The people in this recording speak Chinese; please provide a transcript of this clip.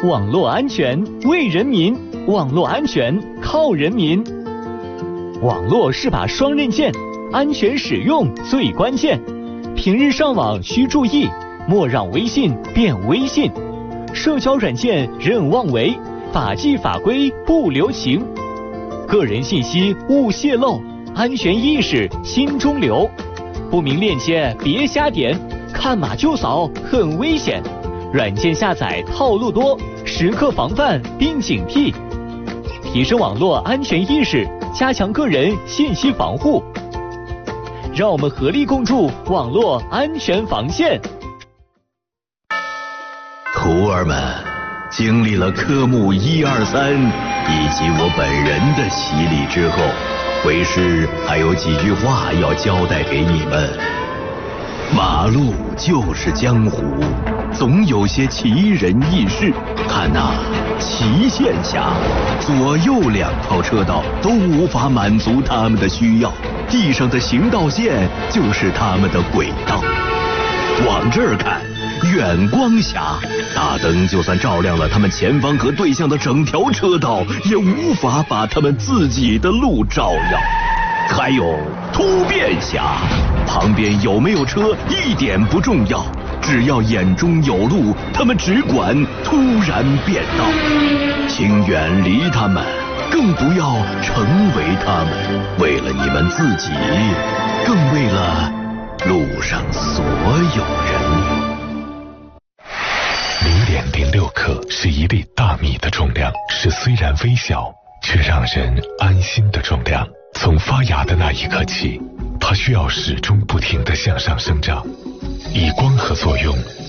网络安全为人民，网络安全靠人民。网络是把双刃剑，安全使用最关键。平日上网需注意，莫让微信变微信。社交软件任妄为，法纪法规不留情。个人信息勿泄露，安全意识心中留。不明链接别瞎点，看码就扫很危险。软件下载套路多，时刻防范并警惕。提升网络安全意识，加强个人信息防护。让我们合力共筑网络安全防线。 徒儿们，经历了科目1、2、3以及我本人的洗礼之后，为师还有几句话要交代给你们。马路就是江湖，总有些奇人异事。看那祁县峡，左右2套车道都无法满足他们的需要，地上的行道线就是他们的轨道。往这儿看，远光峡，大灯就算照亮了他们前方和对向的整条车道，也无法把他们自己的路照耀。还有突变峡，旁边有没有车一点不重要，只要眼中有路，他们只管突然变道。请远离他们，更不要成为他们，为了你们自己，更为了路上所有人。 0.06克是一粒大米的重量，是虽然微小却让人安心的重量。从发芽的那一刻起，它需要始终不停地向上生长，以光合作用